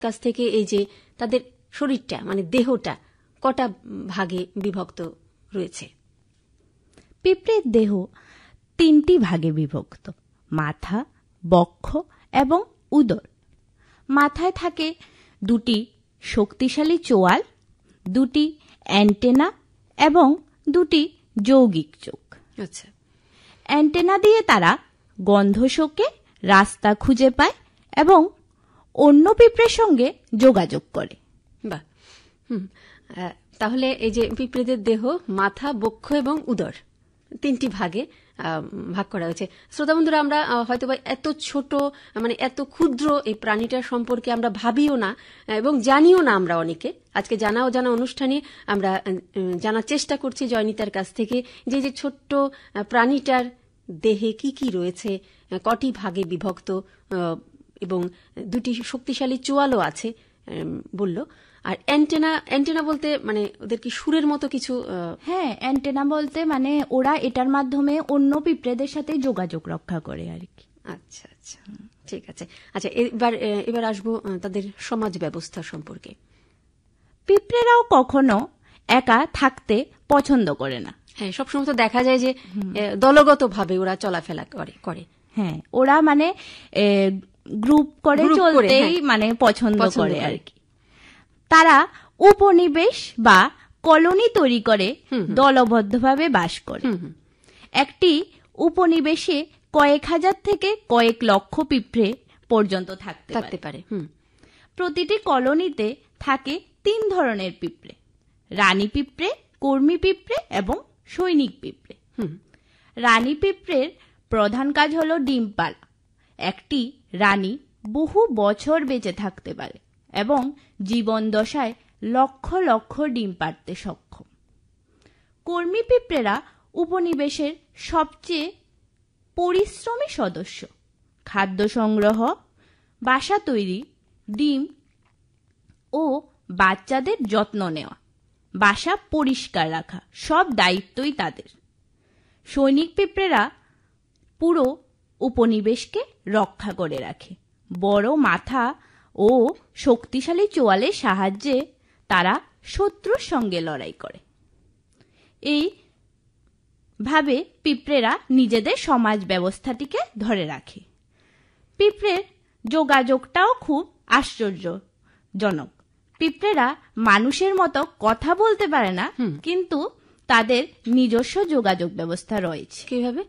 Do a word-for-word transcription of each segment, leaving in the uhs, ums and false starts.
কাছ থেকে এই যে তাদের শরীরটা মানে দেহটা কটা ভাগে বিভক্ত রয়েছে? পিঁপড়ের দেহ তিনটি ভাগে বিভক্ত, মাথা, বক্ষ এবং উদর। মাথায় থাকে দুটি শক্তিশালী চোয়াল, দুটি অ্যান্টেনা এবং দুটি যৌগিক চোখ। আচ্ছা, অ্যান্টেনা দিয়ে তারা গন্ধ শোকে, রাস্তা খুঁজে পায় এবং অন্য পিঁপড়ের সঙ্গে যোগাযোগ করে। বাহ, হুম, তাহলে এই যে পিঁপড়েদের দেহ মাথা, বক্ষ এবং উদর তিনটি ভাগে ভাগ করা হয়েছে। শ্রোতা বন্ধুরা, আমরা হয়তো বা এত ছোট মানে এত ক্ষুদ্র এই প্রাণীটার সম্পর্কে আমরা ভাবিও না এবং জানিও না। আমরা অনেকে আজকে জানা ও জানা অনুষ্ঠানে আমরা জানার চেষ্টা করছি জয়নিতার কাছ থেকে যে যে ছোট্ট প্রাণীটার দেহে কি কি রয়েছে, কটি ভাগে বিভক্ত এবং দুটি শক্তিশালী চোয়ালও আছে বলল। আর অ্যান্টেনা, অ্যান্টেনা বলতে মানে ওদের কি সুরের মতো কিছু? হ্যাঁ, অ্যান্টেনা বলতে মানে ওরা এটার মাধ্যমে অন্য পিঁপড়েদের সাথে যোগাযোগ রক্ষা করে আর কি। আচ্ছা আচ্ছা, ঠিক আছে। আচ্ছা, এবার এবার আসবো তাদের সমাজ ব্যবস্থা সম্পর্কে। পিঁপড়েরাও কখনো একা থাকতে পছন্দ করে না। হ্যাঁ, সবসময় তো দেখা যায় যে দলগত ভাবে ওরা চলাফেরা করে করে হ্যাঁ, ওরা মানে গ্রুপ করে চলতেই মানে পছন্দ করে আর কি। তারা উপনিবেশ বা কলোনি তৈরি করে দলবদ্ধভাবে বাস করে। একটি উপনিবেশে কয়েক হাজার থেকে কয়েক লক্ষ পিঁপড়ে পর্যন্ত থাকতে পারে। প্রতিটি কলোনিতে থাকে তিন ধরনের পিঁপড়ে: রানী পিঁপড়ে, কর্মী পিঁপড়ে এবং সৈনিক পিঁপড়ে। রানী পিঁপড়ের প্রধান কাজ হলো ডিম পাড়া। একটি রানী বহু বছর বেঁচে থাকতে পারে এবং জীবন দশায় লক্ষ লক্ষ ডিম পাড়তে সক্ষম। কর্মী পিঁপড়েরা উপনিবেশের সবচেয়ে পরিশ্রমী সদস্য। খাদ্য সংগ্রহ, বাসা তৈরি, ডিম ও বাচ্চাদের যত্ন নেওয়া, বাসা পরিষ্কার রাখা সব দায়িত্বই তাদের। সৈনিক পিঁপড়েরা পুরো উপনিবেশকে রক্ষা করে রাখে। বড় মাথা ও শক্তিশালী চোয়ালের সাহায্যে তারা শত্রুর সঙ্গে লড়াই করে। এই ভাবে পিঁপড়েরা নিজেদের সমাজ ব্যবস্থাটিকে ধরে রাখে। পিঁপড়ের যোগাযোগটাও খুব আশ্চর্যজনক। পিঁপড়েরা মানুষের মতো কথা বলতে পারে না, কিন্তু তাদের নিজস্ব যোগাযোগ ব্যবস্থা রয়েছে। কিভাবে?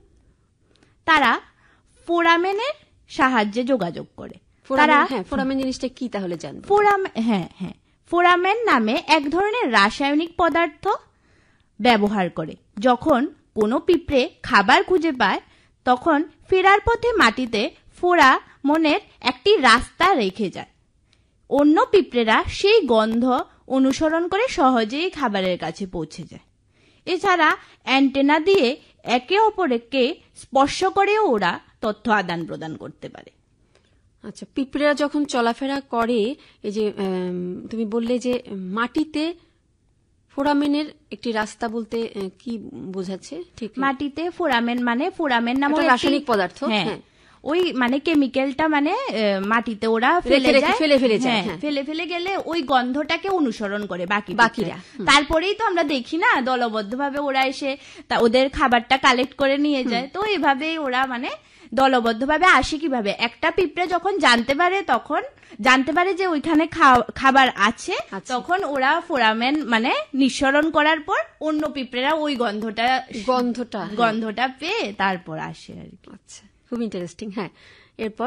তারা ফোরামেনের সাহায্যে যোগাযোগ করে। তারা ফোরামেন জিনিসটা কি তাহলে জানবো? ফোরামেন, হ্যাঁ হ্যাঁ ফোরামেন নামে এক ধরনের রাসায়নিক পদার্থ ব্যবহার করে। যখন কোনো পিঁপড়ে খাবার খুঁজে পায় তখন ফেরার পথে মাটিতে ফোরামেনের একটি রাস্তা রেখে যায়। অন্য পিঁপড়েরা সেই গন্ধ অনুসরণ করে সহজেই খাবারের কাছে পৌঁছে যায়। এছাড়া অ্যান্টেনা দিয়ে একে অপরকে স্পর্শ করেও ওরা তথ্য আদান প্রদান করতে পারে। আচ্ছা, পিঁপড়েরা যখন চলাফেরা করে, এই যে তুমি বললে যে মাটিতে ফোরামেনের একটি রাস্তা বলতে কি বোঝাচ্ছে? ঠিক, মাটিতে ফোরামেন মানে ফোরামেন নামক রাসায়নিক পদার্থ। হ্যাঁ, ওই মানে কেমিক্যালটা মানে মাটিতে ওরা ফেলে যায়, ফেলে ফেলে যায়, ফেলে ফেলে গেলে ওই গন্ধটাকে অনুসরণ করে বাকি বাকিরা। তারপরেই তো আমরা দেখি না দলবদ্ধভাবে ওরা এসে ওদের খাবারটা কালেক্ট করে নিয়ে যায়। তো এভাবেই ওরা মানে দলবদ্ধভাবে আসে। কিভাবে? একটা পিঁপড়ে যখন জানতে পারে তখন জানতে পারে যে ওইখানে খাবার আছে, তখন ওরা ফোরামেন মানে নিঃসরণ করার পর অন্য পিঁপড়েরা ওই গন্ধটা গন্ধটা গন্ধটা পেয়ে তারপর আসে আর কি। আচ্ছা, খুব ইন্টারেস্টিং। হ্যাঁ, এরপর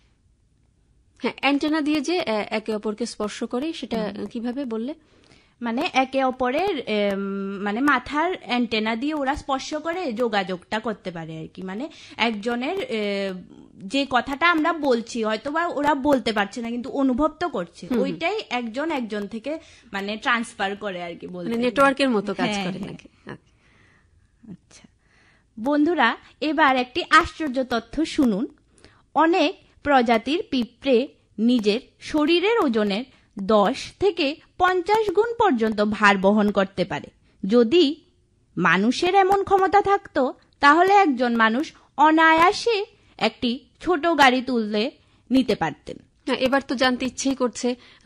হ্যাঁ অ্যান্টেনা দিয়ে যে একে অপরকে স্পর্শ করে সেটা কিভাবে বললে? মানে একে অপরের মানে মাথার অ্যান্টেনা দিয়ে ওরা স্পর্শ করে যোগাযোগটা করতে পারে আর কি। মানে একজনের যে কথাটা আমরা বলছি হয়তো বা ওরা বলতে পারছে না কিন্তু অনুভব তো করছে, ওইটাই একজন একজন থেকে মানে ট্রান্সফার করে আর কি, বলতে নেটওয়ার্কের মতো কাজ করে নাকি? আচ্ছা বন্ধুরা, এবার একটি আশ্চর্য তথ্য শুনুন। অনেক প্রজাতির পিঁপড়ে নিজের শরীরের ওজনের দশ থেকে পঞ্চাশ গুণ পর্যন্ত ভার বহন করতে পারে। যদি মানুষের এমন ক্ষমতা থাকতো তাহলে একজন মানুষ অনায়াসে একটি ছোট গাড়ি তুলে নিতে পারতেন। এবার তো জানতে ইচ্ছেই করছে